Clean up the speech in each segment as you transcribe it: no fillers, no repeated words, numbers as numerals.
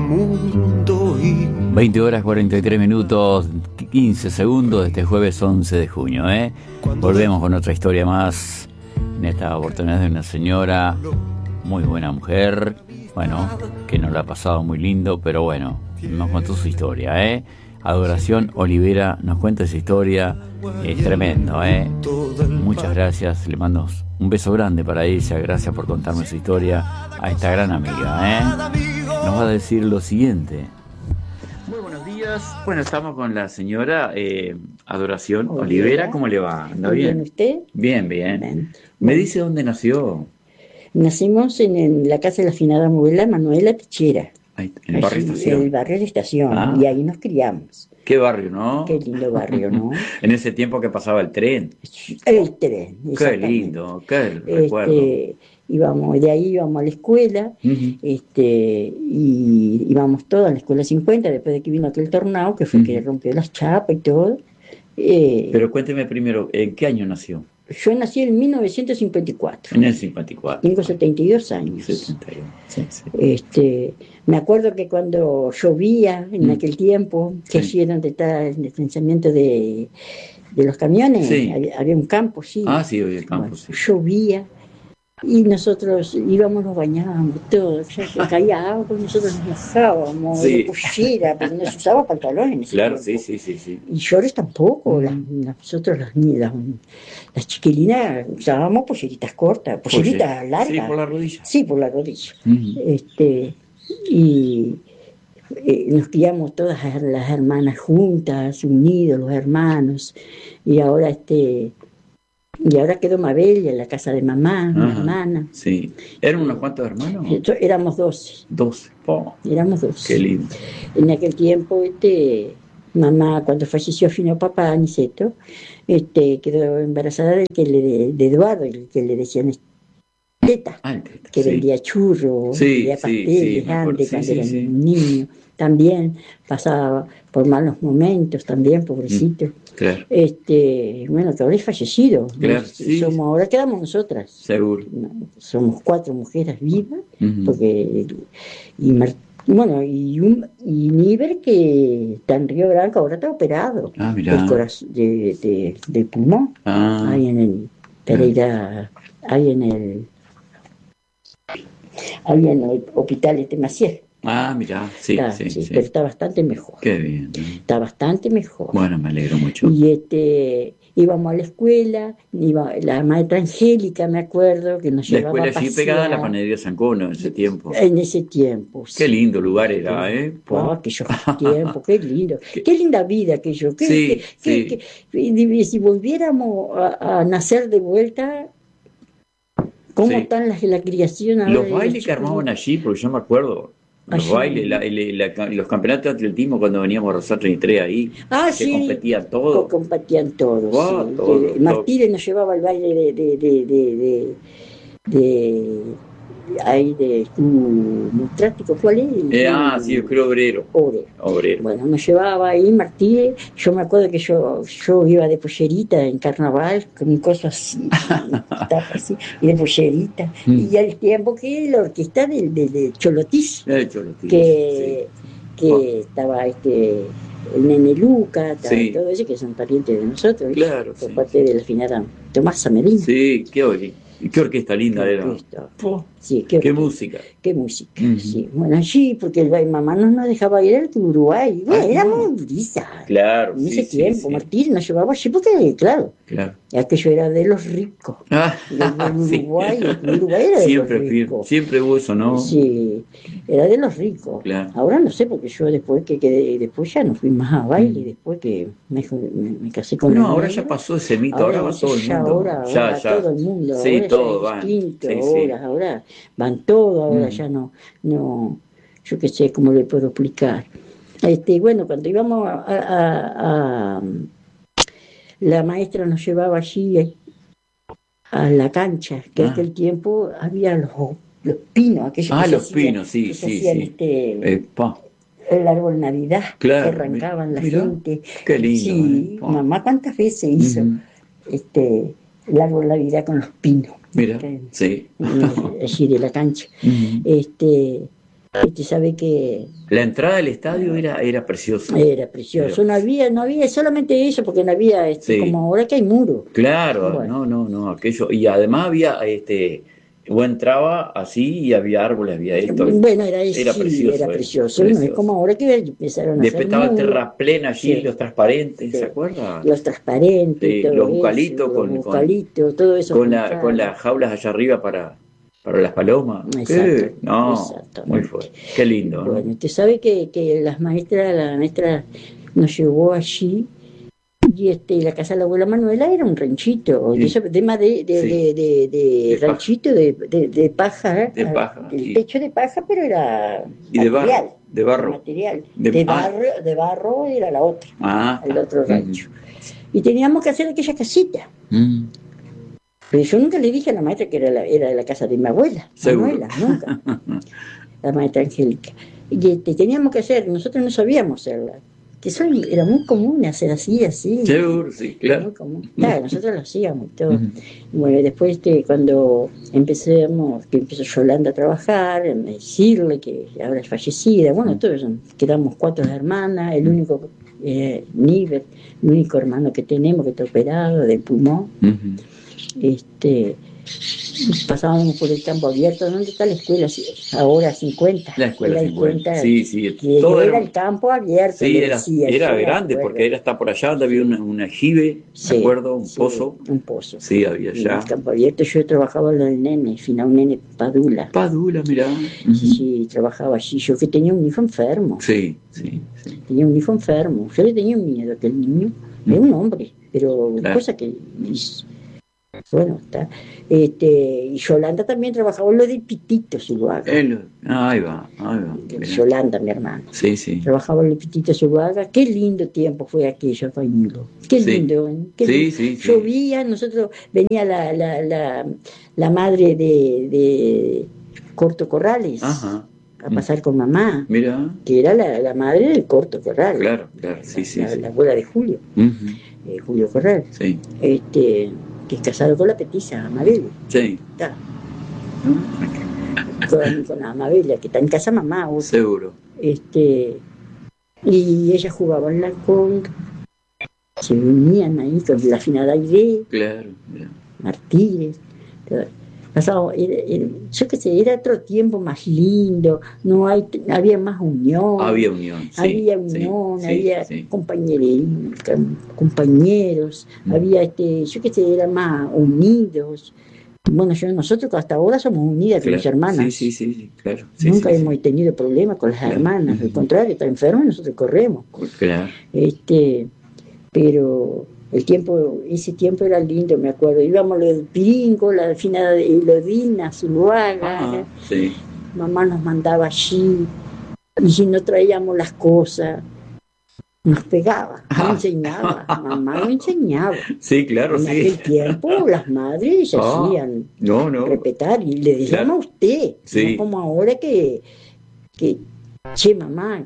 mundo y 20 horas 43 minutos 15 segundos de este jueves 11 de junio, Volvemos con otra historia más. En esta oportunidad de una señora, muy buena mujer, bueno, que nos la ha pasado muy lindo, pero bueno, nos contó su historia, Adoración Olivera nos cuenta esa historia, es tremendo, Muchas gracias, le mando un beso grande para ella, gracias por contarme su historia a esta gran amiga, Nos va a decir lo siguiente. Muy buenos días, bueno, estamos con la señora Adoración Olivera, ¿cómo le va? ¿Anda bien? ¿Usted? Bien, bien. ¿Me dice dónde nació? Nacimos en la casa de la afinada abuela Manuela Pichera. En el barrio Estación. En el barrio de Estación, y ahí nos criamos. Qué barrio, ¿no? Qué lindo barrio, ¿no? En ese tiempo que pasaba el tren. El tren, qué lindo, qué recuerdo. De ahí íbamos a la escuela, y íbamos todos a la escuela 50, después de que vino aquel tornado, que fue que rompió las chapas y todo. Pero cuénteme primero, ¿en qué año nació? Yo nací en 1954. En el 54. Tengo 72 años. 71, sí. Me acuerdo que cuando llovía en aquel tiempo, que allí era donde está el distanciamiento de los camiones, había un campo, sí. Ah, sí, había el campo, sí. Llovía y nosotros íbamos, nos bañábamos, todo, ya que caía agua, nosotros nos mojábamos, de pollera, pero no se usaba pantalones en ese tiempo. Sí. Y shorts tampoco, nosotros las chiquilinas usábamos polleritas cortas, polleritas largas. Sí, por la rodilla. Sí, por la rodilla. Nos criamos todas las hermanas juntas, unidos los hermanos, y ahora quedó Mabel en la casa de mamá, mi hermana. Sí. ¿Eran unos cuantos hermanos? Éramos 12. 12. Oh, éramos 12. Qué lindo. En aquel tiempo, mamá, cuando falleció Fino Papá Aniceto, quedó embarazada de Eduardo, el que le decían Teta, que vendía churros, vendía pasteles antes, cuando era un niño. También pasaba por malos momentos, también, pobrecito. Claro. Bueno, que ahora es fallecido. Claro, Ahora quedamos nosotras. Seguro. Somos 4 mujeres vivas, porque y Níber, que está en Río Branco, ahora está operado del corazón, del pulmón. Ahí en el Pereira, ahí en el hospital Maciel. Mirá, sí. Pero está bastante mejor. Qué bien. Está bastante mejor. Bueno, me alegro mucho. Y íbamos a la escuela, la maestra Angélica, me acuerdo, que nos llevaba a pasear. La escuela allí pegada a la panadería San Cono en ese tiempo. En ese tiempo, sí. Qué lindo lugar era, Aquellos tiempos, qué lindo. Qué linda vida aquello. Si volviéramos a nacer de vuelta, ¿cómo están la criación ahora? Los bailes que armaban allí, porque yo me acuerdo. Los bailes, los campeonatos de atletismo cuando veníamos a Rosario 33 ahí, competían todos. Competían todos. Todo. Martínez nos llevaba al baile de Mustrático, ¿cuál es? Yo creo Obrero. Bueno, nos llevaba ahí Martínez. Yo me acuerdo que yo iba de pollerita en carnaval, con un coso así, así, y de pollerita. Y al tiempo que la orquesta de Cholotis, que estaba el Nene Luca, todo eso, que son parientes de nosotros, claro, por parte de la finada Tomás Medina. Sí, qué orquesta linda era. Qué música. Qué música, sí. Bueno, allí, porque mamá no nos dejaba ir al Uruguay. Bueno, éramos durisas. Claro. En ese tiempo, Martín nos llevaba allí porque, claro. Aquello era de los ricos. El Uruguay era de los ricos. Siempre hubo eso, ¿no? Sí, era de los ricos. Claro. Ahora no sé, porque yo después que quedé, después ya no fui más a baile, después que me casé con ahora ya pasó ese mito, ahora va todo el mundo. Ahora todo el mundo. Sí, ahora todo va. Ahora van todos, ahora ya no, yo qué sé cómo le puedo explicar. Bueno, cuando íbamos la maestra nos llevaba allí a la cancha, que en aquel tiempo había los pinos, aquellos los pinos, sí. El árbol Navidad, que arrancaban la gente. Qué lindo. Sí, mamá cuántas veces hizo el árbol Navidad con los pinos. Mira, sí. Allí de la cancha. Y usted sabe que La entrada del estadio era preciosa. era precioso. No había solamente eso, porque no había Sí. como ahora que hay muro. Claro, Bueno. no, aquello. Y además había, vos entraba así y había árboles, había esto. Bueno, era Precioso. precioso. No es como ahora que empezaron a Después hacer estaba el muros. terraplén allí, Sí. los transparentes, Sí. ¿se acuerdan? Los transparentes, Sí, todo los eso, bucalitos los bucalitos, todo eso. con las jaulas allá arriba para las palomas. Exacto, No, exactamente. muy fuerte. Qué lindo, ¿no? Bueno, usted sabe que la maestra nos llevó allí y la casa de la abuela Manuela era un ranchito, Sí. de ranchito de paja, De paja, el sí. techo de paja, pero era Y de material, barro, de barro. material, De- de barro era la otra, el está. otro rancho. Y teníamos que hacer aquella casita. Pero yo nunca le dije a la maestra que era la casa de mi abuela, Seguro. Manuela, nunca. La maestra Angélica. Y teníamos que hacer, nosotros no sabíamos hacerla. Que eso era muy común hacer así. Seguro, sí, claro. Muy común. Claro, nosotros lo hacíamos y todo. Bueno, y después cuando empezó Yolanda a trabajar, a decirle que ahora es fallecida, bueno, todos quedamos 4 hermanas, el único Níver, el único hermano que tenemos que está operado del pulmón. Pasábamos por el campo abierto. ¿Dónde está la escuela? Ahora 50. La escuela 50. Sí. Que todo era el campo abierto. Sí, era grande porque está por allá donde había un aljibe, ¿me acuerdo? Un pozo. Un pozo. Sí, había allá. En el campo abierto yo trabajaba en el nene, un nene Padula. Padula, mirá. Sí, trabajaba allí. Yo que tenía un hijo enfermo. Sí. Tenía un hijo enfermo. Yo le tenía miedo a aquel niño. Era un hombre, pero cosa que... Bueno, está. Y Yolanda también trabajaba en lo de Pitito Zuluaga. Ahí va. Yolanda, mi hermana. Sí. Trabajaba en el Pitito Zuluaga. Qué lindo tiempo fue aquello, Pañuelo. Qué lindo. Qué lindo. Sí. Llovía, nosotros venía la madre de Corto Corrales. Ajá. A pasar con mamá. Mira. Que era la madre del Corto Corrales. Claro. Sí. La abuela de Julio. Julio Corral. Sí. Que es casado con la petiza, Amabel. Sí. Está. Con Amabel, que está en casa mamá. Seguro. Y ella jugaba en la conga. Se unían ahí con la afinada Aide. Claro. Martínez. Pasaba, yo qué sé, era otro tiempo más lindo, había más unión. Había compañeros, había yo qué sé, eran más unidos. Bueno, nosotros hasta ahora somos unidas con mis hermanas. Sí, claro. Nunca hemos tenido problemas con las hermanas, al contrario, está enferma y nosotros corremos. Claro. Pero ese tiempo era lindo, me acuerdo. Íbamos a los Piringo, la finada de Elodina, Zuluaga. Sí. Mamá nos mandaba allí. Y si no traíamos las cosas, nos pegaba, nos enseñaba. Mamá nos enseñaba. Sí, claro, en aquel tiempo las madres hacían respetar y le decíamos a usted. No como ahora que che mamá,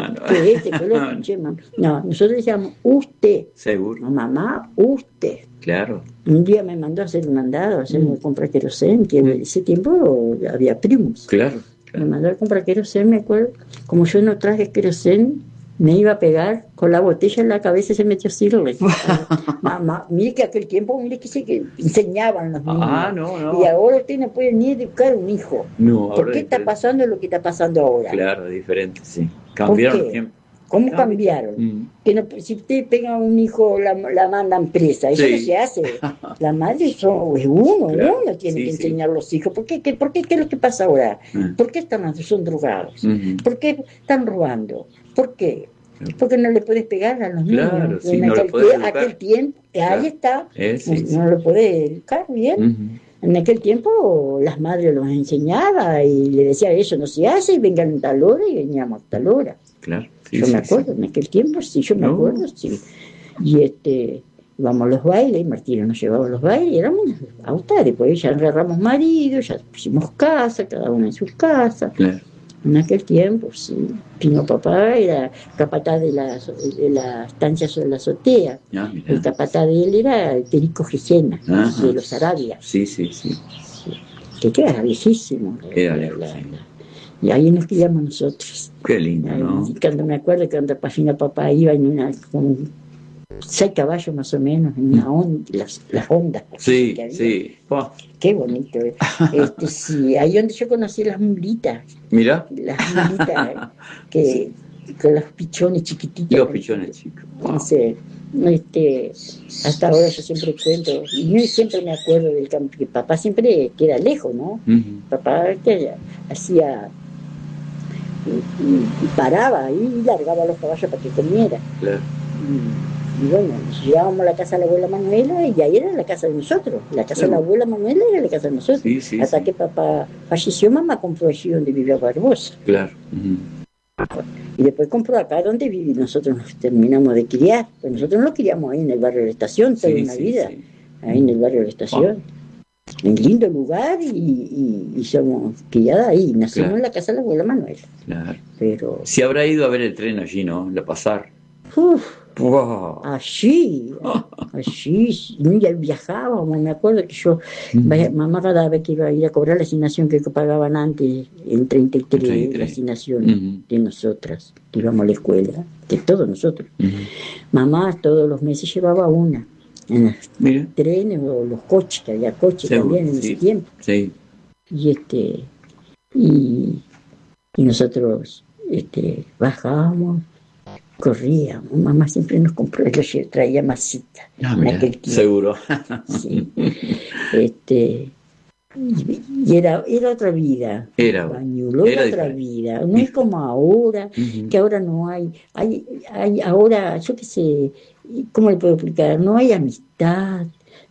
no, nosotros decíamos usted. Seguro. No, mamá, usted. Claro. Un día me mandó a hacer un mandado, a hacerme comprar querosén, que en ese tiempo había primos. Claro. Me mandó a comprar querosén, me acuerdo. Como yo no traje querosén, me iba a pegar con la botella en la cabeza y se metió a decirle. Mamá, mire que aquel tiempo, mire que enseñaban los niños. No. Y ahora usted no puede ni educar a un hijo. No, ¿Por qué está pasando lo que está pasando ahora? Claro, diferente, sí. Cambiaron los tiempos. ¿Cómo cambiaron? Que no, si usted pega a un hijo, la mandan presa. Eso no se hace. La madre es uno, claro. Uno tiene que enseñar a los hijos. ¿Por qué? ¿Qué es lo que pasa ahora? ¿Por qué son drogados? ¿Por qué están robando? ¿Por qué? Porque no le puedes pegar a los niños. Claro, sí, en aquel tiempo, ahí está. No lo puedes educar bien. En aquel tiempo las madres los enseñaban y le decían eso no se hace, y vengan a tal hora y veníamos a tal hora. Claro. Yo me acuerdo, en aquel tiempo yo me acuerdo, sí. Y íbamos a los bailes, Martina nos llevaba a los bailes, éramos autares, pues ya agarramos marido, ya pusimos casa, cada uno en sus casas. Claro. En aquel tiempo, sí. Pino papá era capataz de la estancia sobre la azotea. El capataz de él era el Perico Gijena, de los Arabias. Sí. Que era viejísimo. Y ahí nos criamos nosotros. Qué lindo, Ahí, ¿no? cuando me acuerdo que cuando Pafina papá iba en una, con 6 caballos más o menos, en una las ondas. Sí, Que había. sí. Oh, Qué bonito. Sí, ahí donde yo conocí las mulitas. mira. Las mulitas que con los pichones chiquititos. Los pichones, chicos. Wow. Entonces, hasta ahora yo siempre cuento, y yo siempre me acuerdo del campo, que papá siempre queda lejos, ¿no? Papá que hacía, paraba ahí y largaba los caballos para que comiera. Claro. Y bueno, llegábamos a la casa de la abuela Manuela y ahí era la casa de nosotros. La casa de la abuela Manuela era la casa de nosotros. Sí, hasta que papá falleció, mamá compró allí donde vivía Barbosa. Claro. Y después compró acá donde viví. Nosotros nos terminamos de criar. Pues nosotros nos criamos ahí en el barrio de la Estación toda una vida. Ahí en el barrio de la Estación. Un lindo lugar y somos criadas ahí. Nacimos en la casa de la abuela Manuela. Claro. Pero... Si habrá ido a ver el tren allí, ¿no? La pasar. Wow. Allí, ya viajábamos. Me acuerdo que yo, mamá cada vez que iba a ir a cobrar la asignación que pagaban antes, en 33, la asignación de nosotras, que íbamos a la escuela, de todos nosotros. Mamá todos los meses llevaba una, en los trenes o los coches, que había coches también en ese tiempo. Sí. Y nosotros bajábamos. Corríamos, mamá siempre nos compró, traía masita en aquel tiempo. Seguro. Sí. Y era otra vida. Bañulo, era otra vida. No es como ahora, que ahora no hay ahora, yo qué sé, ¿cómo le puedo explicar? No hay amistad,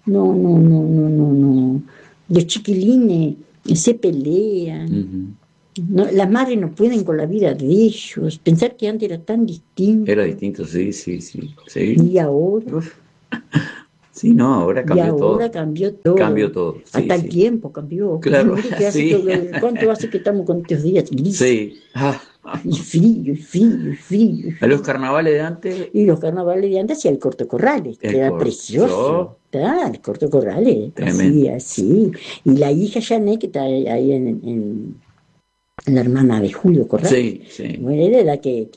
no. Los chiquilines se pelean. No, las madres no pueden con la vida de ellos. Pensar que antes era tan distinto. Era distinto, sí. Y ahora. Sí, no, ahora cambió todo. Ahora cambió todo. Cambió todo. Sí, hasta el tiempo cambió. Claro. ¿Cuánto hace que estamos con estos días grises? Sí. Y frío. ¿A los carnavales de antes? Y los carnavales de antes y el Corto Corrales, que era precioso. El Corto Corrales, así. Y la hija Janet, que está ahí en la hermana de Julio Corrales. Sí. Bueno, era la que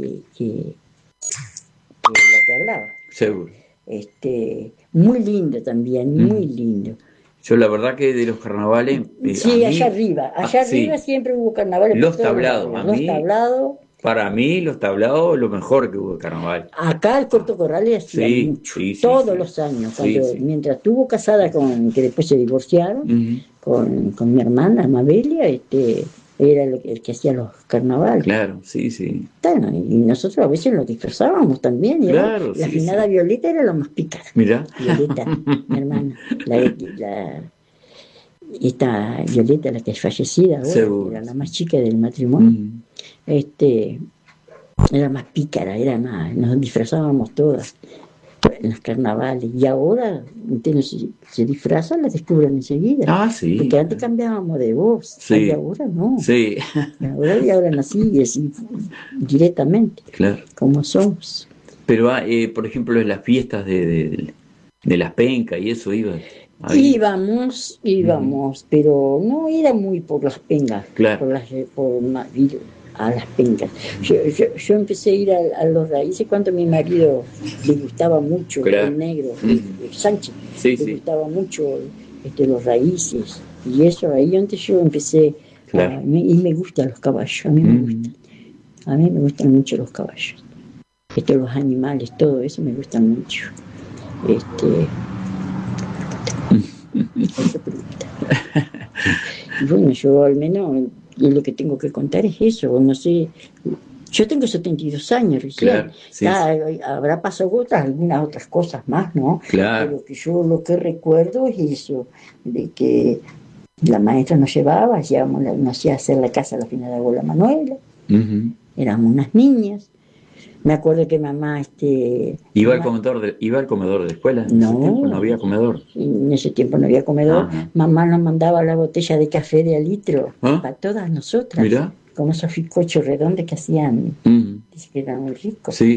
hablaba. Seguro. Muy lindo también, muy lindo. Yo la verdad que de los carnavales... sí, allá arriba siempre hubo carnavales. Los tablados, para mí los tablados lo mejor que hubo de carnaval. Acá el Corto Corrales hacía mucho, todos los años, mientras estuvo casada que después se divorciaron, con mi hermana Mabelia, era el que hacía los carnavales. Claro, sí. Y nosotros a veces nos disfrazábamos también. Claro, la finada Violeta era lo más pícara. Mira. Violeta, mi hermana. Esta Violeta, la que es fallecida ahora, era la más chica del matrimonio. Era más pícara, nos disfrazábamos todas en los carnavales. Y ahora, se disfrazan, las descubren enseguida. Sí. Porque antes cambiábamos de voz, y ahora no. Sí. Ahora así, directamente. Claro. Como somos. Pero, por ejemplo, en las fiestas de las pencas y eso iba. Íbamos, pero no era muy por las pencas. Claro. A las pencas. Yo empecé a ir a los raíces cuando mi marido le gustaba mucho, el negro, Sánchez, le gustaba mucho los raíces. Y eso, ahí antes yo empecé, y me gustan los caballos, a mí me gustan. A mí me gustan mucho los caballos. Los animales, todo eso me gustan mucho. Y bueno, yo al menos lo que tengo que contar es eso, no sé. Yo tengo 72 años recién. Claro, habrá pasado algunas otras cosas más, ¿no? Claro. Pero que yo lo que recuerdo es eso, de que la maestra nos llevaba, nos hacía hacer la casa a la finada de abuela Manuela. Éramos unas niñas. Me acuerdo que mamá... ¿Iba al comedor de la escuela? ¿En ese tiempo no había comedor? En ese tiempo no había comedor. Mamá nos mandaba la botella de café de litro para todas nosotras. Mirá. Con esos bizcochos redondos que hacían. Dice que eran muy ricos. Sí.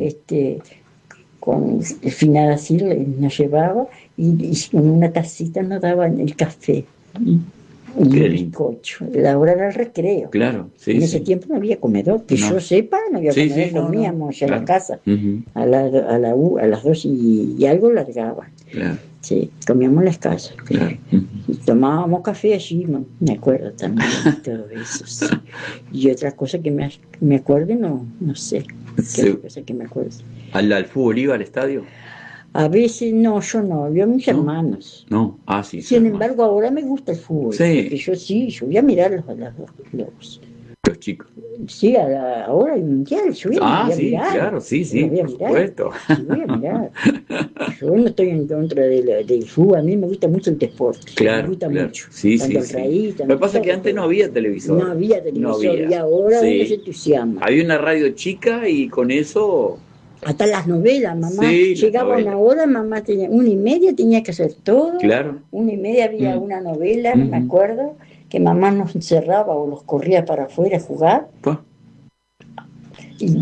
Con el final así nos llevaba y en una tacita nos daban el café. y un Qué lindo. bizcocho. La hora era el recreo. Claro, sí, En ese sí. tiempo no había comedor, que No. yo sepa, no había Sí, comedor, sí, no, no. comíamos ya en Claro. la casa. Ujú. A las 2 y algo largaban. Claro, Sí, comíamos en las casas. claro. Ujú. Y tomábamos café allí, me acuerdo también de todo eso, sí. Y otra cosa que me acuerdo, no sé. ¿Qué Sí. otra cosa que me acuerdo? ¿Al fútbol iba al estadio? A veces no, yo no, yo a mis ¿No? hermanos. No. Ah, sí, Sin hermano. embargo, ahora me gusta el fútbol. Sí. Porque yo voy a mirar Los chicos. sí, ahora el mundial, yo voy a Sí, mirar. claro, sí, sí, Lo voy a por mirar. supuesto. Sí, voy a mirar. Yo no estoy en contra del fútbol, a mí me gusta mucho el deporte. Claro, Me gusta claro. mucho. Sí, Tanto sí, el sí. raíz, Lo que pasa es que antes no había televisor. No había televisor, No había. y ahora Sí. uno se entusiasma. Había una radio chica y con eso... Hasta las novelas, mamá. Sí, las Llegaba novelas. una hora, mamá tenía 1:30, tenía que hacer todo. Claro. 1:30 había una novela, me Ujú. acuerdo, que mamá nos encerraba o los corría para afuera a jugar. Pa. Y,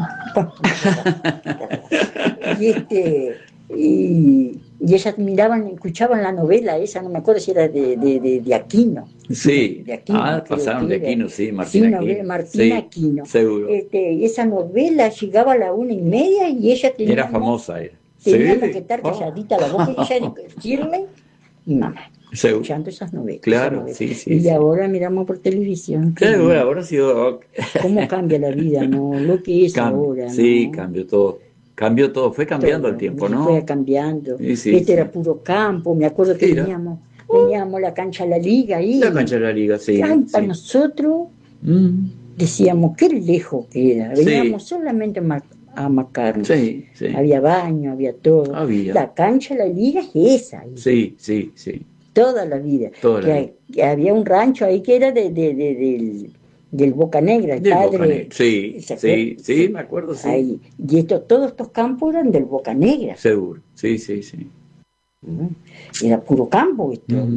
y ellas miraban, escuchaban la novela esa, no me acuerdo si era de Aquino. Sí. De Aquino, creo pasaron que de era. Aquino, sí, Sí, Martín novela, Aquino. Martín Sí, Aquino. seguro. Esa novela llegaba a la 1:30 y ella tenía. Era famosa, era. Teníamos Sí. que estar calladita la boca y ella firme y mamá. Seguro. Escuchando esas novelas. Claro, esas novelas. sí, sí. Y sí. ahora miramos por televisión. Claro, bueno, ahora sí. ¿Cómo cambia la vida, no? Lo que es ahora, Sí, ¿no? cambió todo. Cambió todo. Fue cambiando Todo, el tiempo, ¿no? fue cambiando. Sí, sí, sí. Era puro campo. Me acuerdo que Era. teníamos la cancha de la liga ahí. La cancha de la liga, sí. Ay, para sí. nosotros Mm. decíamos, qué lejos que era. Sí. Veníamos solamente a marcarnos. Sí, sí. Había baño, había todo. Había. La cancha de la liga es esa. Ahí. Sí, sí, sí. Toda la vida. Toda la vida. Que había un rancho ahí que era del Boca Negra, el Del padre. Boca Negra. Sí, ¿se acuerda? sí, sí, me acuerdo, sí. Ahí. Y todos estos campos eran del Boca Negra. Seguro. Sí, sí, sí. Era puro campo esto.